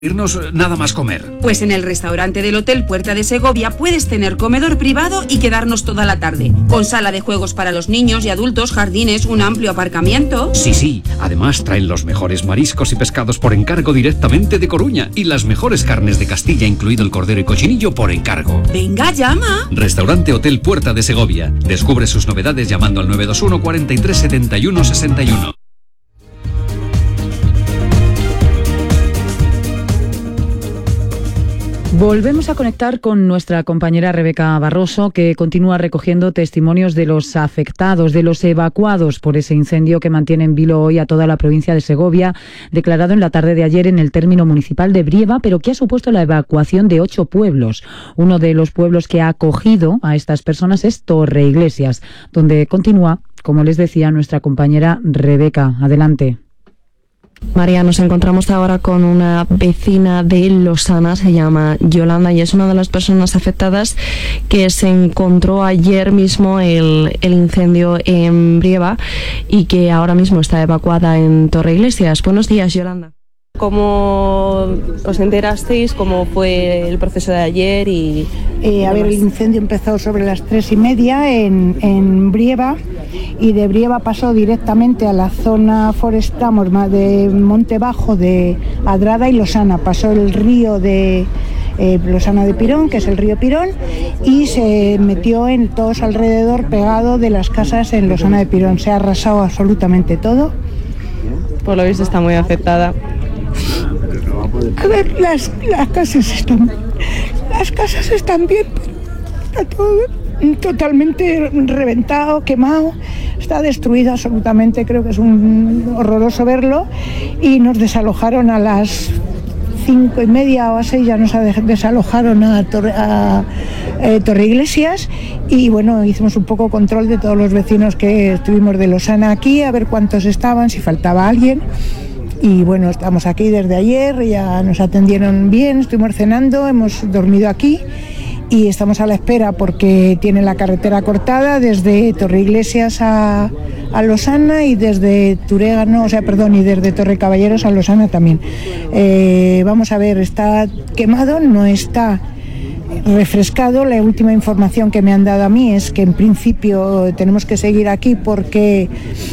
irnos nada más comer. Pues en el restaurante del Hotel Puerta de Segovia puedes tener comedor privado y quedarnos toda la tarde, con sala de juegos para los niños y adultos, jardines, un amplio aparcamiento. Sí, además traen los mejores mariscos y pescados por encargo directamente de Coruña y las mejores carnes de Castilla, incluido el cordero y cochinillo por encargo. Venga, llama. Restaurante Hotel Puerta de Segovia. Descubre sus novedades llamando al 921 43 71 61. Volvemos a conectar con nuestra compañera Rebeca Barroso, que continúa recogiendo testimonios de los afectados, de los evacuados por ese incendio que mantiene en vilo hoy a toda la provincia de Segovia, declarado en la tarde de ayer en el término municipal de Brieva, pero que ha supuesto la evacuación de 8 pueblos. Uno de los pueblos que ha acogido a estas personas es Torreiglesias, donde continúa, como les decía, nuestra compañera Rebeca. Adelante. María, nos encontramos ahora con una vecina de Losana, se llama Yolanda, y es una de las personas afectadas que se encontró ayer mismo el incendio en Brieva y que ahora mismo está evacuada en Torreiglesias. Buenos días, Yolanda. ¿Cómo os enterasteis? ¿Cómo fue el proceso de ayer? El incendio empezó sobre las 3:30 en Brieva, y de Brieva pasó directamente a la zona forestal de Monte Bajo, de Adrada y Losana. Pasó el río de Losana de Pirón, que es el río Pirón, y se metió en todos alrededor, pegado de las casas en Losana de Pirón. Se ha arrasado absolutamente todo. Por lo visto está muy afectada. A ver, las casas están bien, pero está todo totalmente reventado, quemado, está destruido absolutamente. Creo que es horroroso verlo, y nos desalojaron a las 5:30 o a 6, ya nos desalojaron a Torreiglesias, y bueno, hicimos un poco control de todos los vecinos que estuvimos de Losana aquí, a ver cuántos estaban, si faltaba alguien. Y bueno, estamos aquí desde ayer, ya nos atendieron bien, estuvimos cenando, hemos dormido aquí y estamos a la espera porque tiene la carretera cortada desde Torreiglesias a Losana, y desde y desde Torrecaballeros a Losana también. Vamos a ver, está quemado, no está refrescado. La última información que me han dado a mí es que en principio tenemos que seguir aquí porque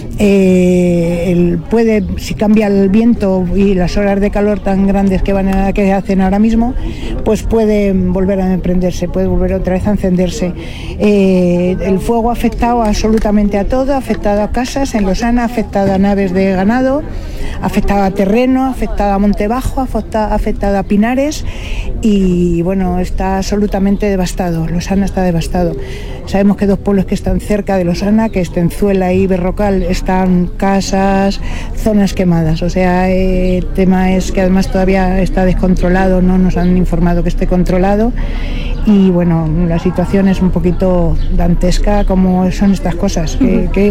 si cambia el viento y las horas de calor tan grandes que hacen ahora mismo, pues puede volver a emprenderse, puede volver otra vez a encenderse. El fuego ha afectado absolutamente a todo, ha afectado a casas en Losana, ha afectado a naves de ganado, ha afectado a terreno, ha afectado a Monte Bajo, ha afectado a Pinares, y bueno, está absolutamente devastado. Losana está devastado. Sabemos que 2 pueblos que están cerca de Losana, que es Tenzuela y Berrocal, están casas, zonas quemadas. O sea, el tema es que además todavía está descontrolado, no nos han informado que esté controlado, y bueno, la situación es un poquito dantesca, como son estas cosas.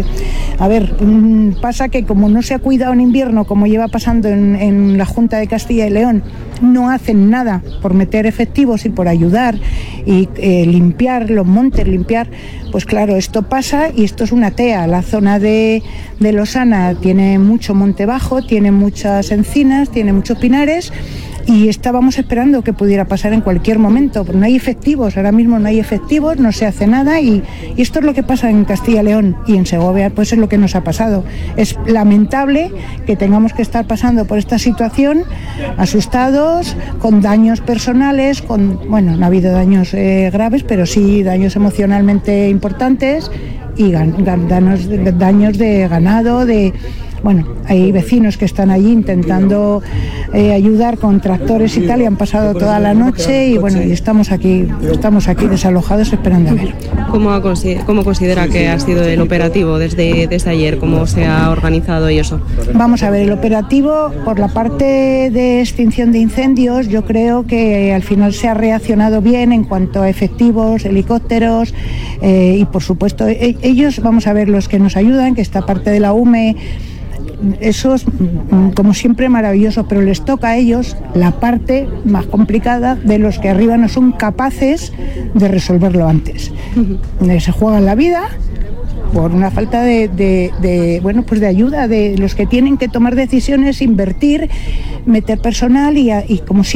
Pasa que como no se ha cuidado en invierno, como lleva pasando en la Junta de Castilla y León, no hacen nada por meter efectivos y por ayudar y limpiar los montes, pues claro, esto pasa, y esto es una tea. La zona de Losana tiene mucho monte bajo, tiene muchas encinas, tiene muchos pinares, y estábamos esperando que pudiera pasar en cualquier momento, pero no hay efectivos, ahora mismo no hay efectivos, no se hace nada, y esto es lo que pasa en Castilla y León, y en Segovia pues es lo que nos ha pasado. Es lamentable que tengamos que estar pasando por esta situación, asustados, con daños personales, no ha habido daños graves, pero sí daños emocionalmente importantes, y daños de ganado, hay vecinos que están allí intentando ayudar con tractores y tal, y han pasado toda la noche, y bueno, y estamos aquí desalojados esperando a ver. ¿Cómo considera que ha sido el operativo desde ayer? ¿Cómo se ha organizado y eso? Vamos a ver, el operativo por la parte de extinción de incendios, yo creo que al final se ha reaccionado bien en cuanto a efectivos, helicópteros, y por supuesto ellos, vamos a ver, los que nos ayudan, que esta parte de la UME, esos, como siempre, maravillosos, pero les toca a ellos la parte más complicada, de los que arriba no son capaces de resolverlo antes. Se juegan la vida por una falta de ayuda de los que tienen que tomar decisiones, invertir, meter personal y como